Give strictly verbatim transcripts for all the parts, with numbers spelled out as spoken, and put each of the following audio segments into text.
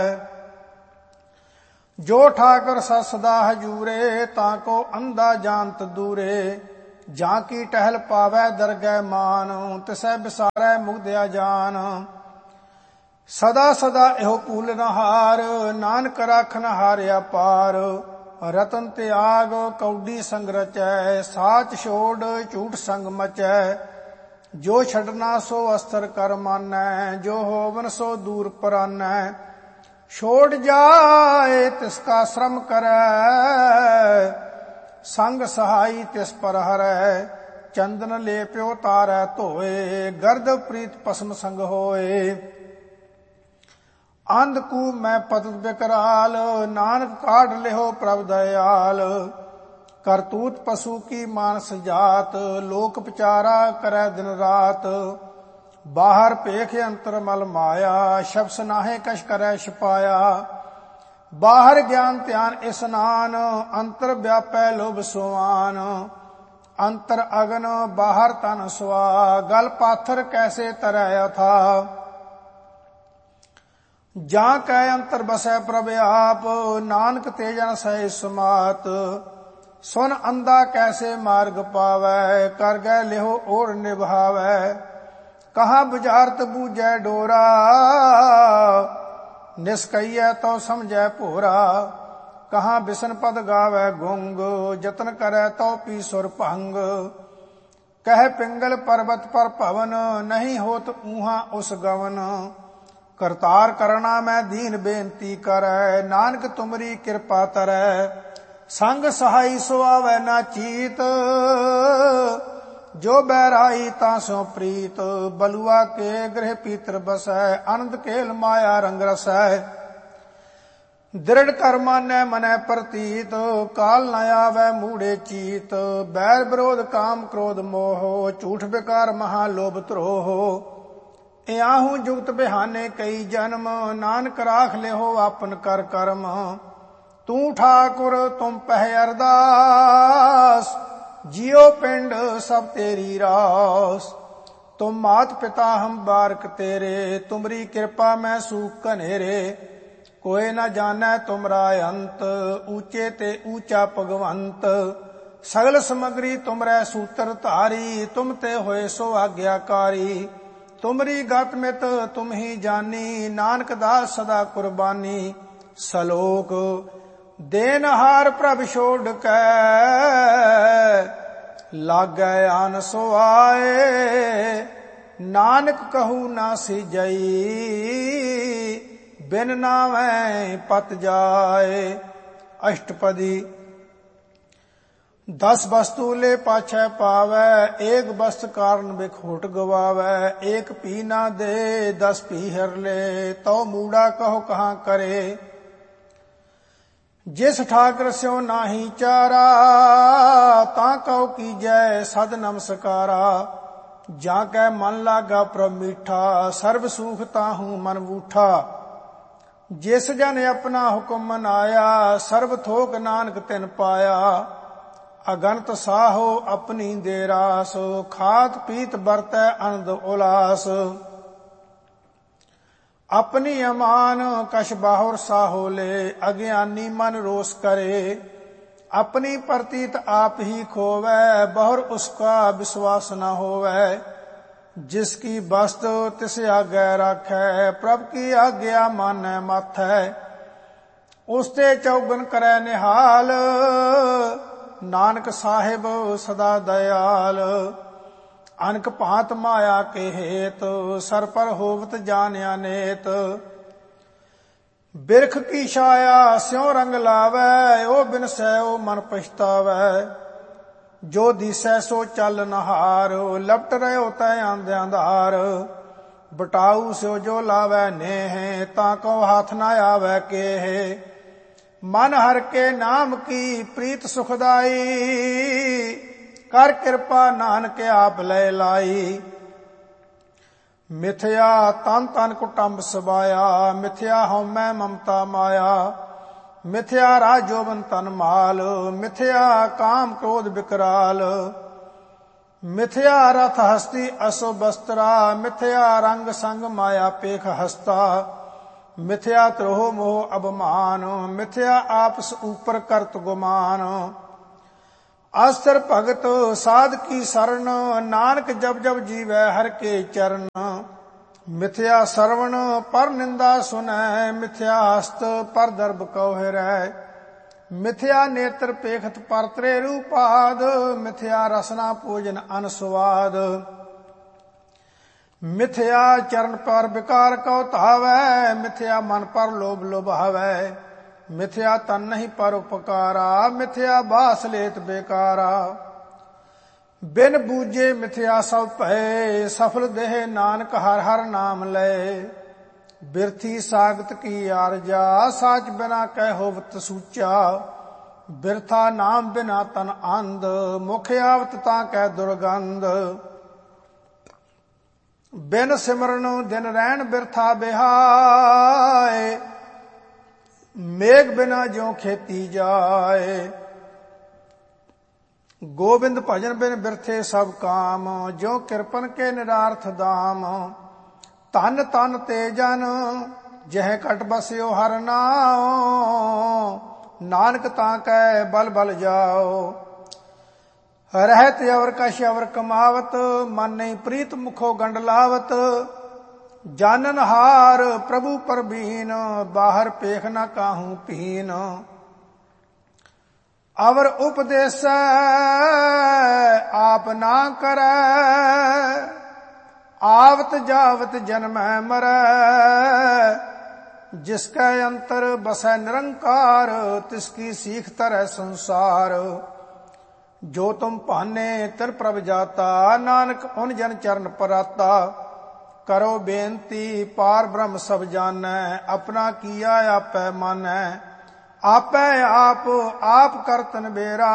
जो ठाकर ससदा हजूरे ताको अंधा जानत दूरे। जाकी टहल पावै दरगह मान तिसै बिसारै मुग्धया जान। सदा सदा एहो पूलन हार नानक राखन हारिया पार। रतन त्याग कौडी संग रचै साच छोड़ झूठ संग मचै। जो छड़ना सो अस्तर कर मानै जो होवन सो दूर परानै। छोड़ जाए तिसका श्रम करै संग सहाई तिस पर हरै। चंदन ले प्यो तारै धोए गर्द प्रीत पसम संग होए। अंधकू मैं पतत बिकराल नानक काढ़ लिहो प्रभ दयाल। करतूत पशु की मानस जात लोक पचारा करै दिन रात। बाहर पेख अंतर मल माया शब्द नाहे कश करै छपाया। बाहर ज्ञान ध्यान स्नान अंतर व्यापै लोभ सुआन। अंतर अगन बाहर तन सुआ गल पाथर कैसे तरै अथा। जा कै अंतर बसै प्रभ आप नानक तेजन सह समात। सुन अंधा कैसे मार्ग पावै कर गै लिहो ओढ़ निभावै। कहाँ बुझारत बूझै डोरा निस्कैयै तो समझै भोरा। कहाँ बिसन पद गावै गुंग जतन करै तो पी सुर भंग। कह पिंगल पर्वत पर भवन नहीं होत ऊहा उस गवन। करतार करना मैं दीन बेनती करै नानक तुमरी कृपा तरै। संग सहाई सो आवै ना चीत जो बैराई तासो प्रीत। बलुआ के गृह पीतर बसै आनंद केल माया रंग रसै। दृढ़ कर मानै मनै प्रतीत काल न आवै मूढ़े चीत। बैर विरोध काम क्रोध मोह झूठ बेकार महालोभ त्रोह। याहू जुगत बिहाने कई जन्म नानक राख लिहो आपन कर कर्म। तू ठाकुर तुम पह अरदास जियो पिंड सब तेरी रास। तुम मात पिता हम बारक तेरे तुमरी कृपा मैं सूख कनेरे। कोई न जानै तुमरा अंत ऊंचे ते ऊंचा भगवंत। सगल समग्री तुमरै सूत्र धारी तुम ते होए सो आज्ञाकारी। तुमरी गत मित तुम ही जानी नानक दास सदा कुर्बानी। सलोक देनहार प्रभ छोड़ कै लागै आन सो आए। नानक कहू ना सिजई बिन नावै पत जाए। अष्टपदी दस वस्तु ले पाछै पावै एक वस्तु कारण बिखोट गवावै। एक पी ना दे दस पीहर ले तो मूड़ा कहो कहाँ करे। जिस ठाकर स्यो नाही चारा ता कहो कीजै सद नमस्कारा। जाकै मन लागा प्रभ मीठा सर्व सुख ताहू मन बूठा। जिस जन अपना हुक्म मनाया सर्व थोक नानक तिन पाया। अगणत साहो अपनी दे रास खात पीत बरतै आनंद उलास। अपनी अमान कश बाहुर साहो ले अज्ञानी मन रोष करे। अपनी प्रतीत आप ही खोवै बहुर उसका विश्वास न होवै। जिसकी वस्तु तिस आगे राखै प्रभ की आज्ञा मानै माथै। उसते चौगन करै निहाल नानक साहिब सदा दयाल। अनक भांत माया के हेत सर पर होवत जान्या नेत। बिरख की छाया स्यों रंग लावै ओ बिन सै ओ मन पछतावै। जो दिसै सो चल नहार लपट रहो तै आंदे अंधार। बटाऊ स्यो जो लावै नेह ताको हाथ न आवै केह। मन हर के नाम की प्रीत सुखदाई कर कृपा नानक आप लय लाई। मिथ्या तन तन कुटुंब सबाया मिथ्या हौमै ममता माया। मिथ्या राज जोबन तन माल मिथ्या काम क्रोध विकराल। मिथ्या रथ हस्ती असो बस्त्रा मिथ्या रंग संग माया पेख हस्ता। ਮਿਥਿਆ ਤਰੋਹ ਮੋਹ ਅਭਮਾਨ, ਮਿਥਿਆ ਆਪਸ ਉਪਰ ਕਰਤ ਗੁਮਾਨ। ਅਸਥਿਰ ਭਗਤ ਸਾਧ ਕੀ ਸਰਣ, ਨਾਨਕ ਜਬ ਜਬ ਜੀਵੈ ਹਰਿ ਕੇ ਚਰਨ। ਮਿਥਿਆ ਸਰਵਣ ਪਰ ਨਿੰਦਾ ਸੁਨੈ, ਮਿਥਿਆ ਹਸਤ ਪਰ ਦਰਬ ਕਉ ਹਿਰੈ। ਮਿਥਿਆ ਨੇਤਰ ਪੇਖਤ ਪਰ ਤ੍ਰੇ ਰੂਪਾਦ, ਮਿਥਿਆ ਰਸਨਾ ਭੋਜਨ ਅਨ ਸੁਆਦ। ਮਿਥਿਆ ਚਰਨ ਪਰ ਵਿਕਾਰ ਕਉ ਧਾਵੈ, ਮਿਥਿਆ ਮਨ ਪਰ ਲੋਭ ਲੁਭਾਵੈ। ਮਿਥਿਆ ਤਨ ਨਹੀਂ ਪਰ ਉਪਕਾਰਾ, ਮਿਥਿਆ ਬਾਸ ਲੇਤ ਬੇਕਾਰਾ। ਬਿਨ ਬੂਝੇ ਮਿਥਿਆ ਸਭ ਭਏ, ਸਫਲ ਦੇਹ ਨਾਨਕ ਹਰ ਹਰ ਨਾਮ ਲਏ। ਬਿਰਥੀ ਸਾਗਤ ਕੀ ਆਰਜਾ, ਸਾਚ ਬਿਨਾ ਕਹਿ ਹੋਵਤ ਸੂਚਾ। ਬਿਰਥਾ ਨਾਮ ਬਿਨਾ ਤਨ ਅੰਧ, ਮੁਖ ਆਵਤ ਤਾਂ ਕਹਿ ਦੁਰਗੰਧ। ਬਿਨ ਸਿਮਰਨ ਦਿਨ ਰਹਿਣ ਬਿਰਥਾ ਬਿਹਾਏ, ਮੇਘ ਬਿਨਾ ਜਿਉ ਖੇਤੀ ਜਾਏ। ਗੋਬਿੰਦ ਭਜਨ ਬਿਨ ਬਿਰਥੇ ਸਭ ਕਾਮ, ਜਿਉ ਕਿਰਪਨ ਕੇ ਨਿਰਾਰਥ ਦਾਮ। ਧਨ ਤਨ ਤੇ ਜਨ ਜਹ ਕਟ ਬਸਿਓ ਹਰ ਨਾਉ, ਨਾਨਕ ਤਾਂ ਕੈ ਬਲ ਬਲ ਜਾਓ। ਰਹਿਤ ਅਵਰ ਕਛ ਅਵਰ ਕਮਾਵਤ, ਮਨ ਨਹੀਂ ਪ੍ਰੀਤ ਮੁਖੋ ਗੰਡ ਲਾਵਤ। ਜਾਨਨ ਹਾਰ ਪ੍ਰਭੂ ਪਰਬੀਨ, ਬਾਹਰ ਪੇਖ ਨ ਕਾਹੂ ਪੀਨ। ਅਵਰ ਉਪਦੇਸੈ ਆਪ ਨਾ ਕਰੈ, ਆਵਤ ਜਾਵਤ ਜਨਮੈ ਮਰੈ। ਜਿਸ ਕੈ ਅੰਤਰ ਬਸੈ ਨਿਰੰਕਾਰ, ਤਿਸ ਕੀ ਸੀਖ ਤਰੈ ਸੰਸਾਰ। ਜੋ ਤੁਮ ਭਾਨੇ ਤਿਰ ਪ੍ਰਭ ਜਾਤਾ, ਨਾਨਕ ਉਨ ਜਨ ਚਰਨ ਪਰਾਤਾ। ਕਰੋ ਬੇਨਤੀ ਪਾਰ ਬ੍ਰਹਮ ਸਭ ਜਾਣੈ, ਆਪਣਾ ਕੀਆ ਆਪੈ ਮਾਨੈ। ਆਪੈ ਆਪ ਆਪ ਕਰਤਨ ਬੇਰਾ,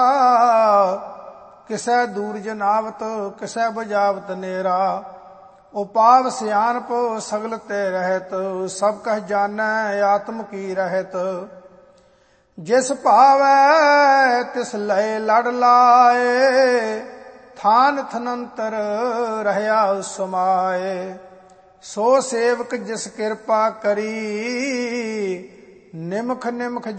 ਕਿਸੈ ਦੂਰ ਜਨਾਵਤ ਕਿਸੈ ਬੁਝਾਵਤ ਨੇਰਾ। ਉਪਾਵ ਸਿਆਨਪ ਸਗਲ ਤੇ ਰਹਿਤ, ਸਭ ਕਹ ਜਾਣੈ ਆਤਮ ਕੀ ਰਹਿਤ। ਜਿਸ ਭਾਵੈ ਤਿਸ ਲਏ ਲੜ ਲਾਏ, ਥਾਨ ਥਨੰਤਰ ਰਹਿਆ ਸਮਾਏ। ਸੋ ਸੇਵਕ ਜਿਸ ਕਿਰਪਾ ਕਰੀ, ਨਿਮਖ ਨਿਮਖ